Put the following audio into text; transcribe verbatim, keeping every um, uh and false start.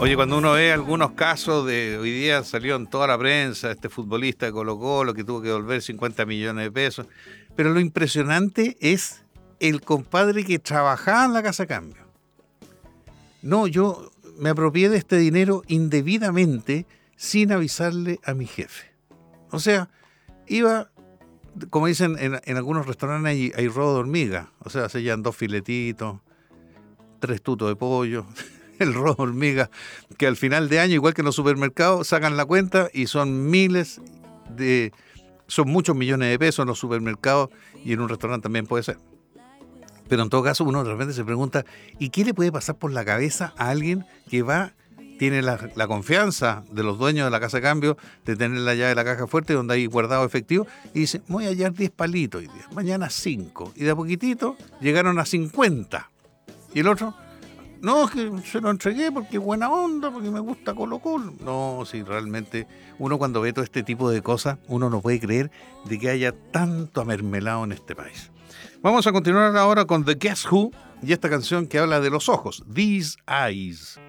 Oye, cuando uno ve algunos casos de hoy día salió en toda la prensa, este futbolista de Colo-Colo que tuvo que devolver cincuenta millones de pesos, pero lo impresionante es el compadre que trabajaba en la Casa Cambio. No, yo me apropié de este dinero indebidamente sin avisarle a mi jefe. O sea, iba, como dicen en, en algunos restaurantes, hay, hay robo de hormiga. O sea, se llevan dos filetitos, tres tutos de pollo, el robo de hormiga, que al final de año, igual que en los supermercados, sacan la cuenta y son miles de, son muchos millones de pesos en los supermercados y en un restaurante también puede ser. Pero en todo caso uno de repente se pregunta, ¿y qué le puede pasar por la cabeza a alguien que va, tiene la, la confianza de los dueños de la casa de cambio, de tener la llave de la caja fuerte donde hay guardado efectivo, y dice, voy a hallar diez palitos hoy día, mañana cinco, y de a poquitito llegaron a cincuenta. Y el otro, no, es que se lo entregué porque buena onda, porque me gusta Colo-Colo. No, si realmente uno cuando ve todo este tipo de cosas, uno no puede creer de que haya tanto amermelado en este país. Vamos a continuar ahora con The Guess Who y esta canción que habla de los ojos, These Eyes.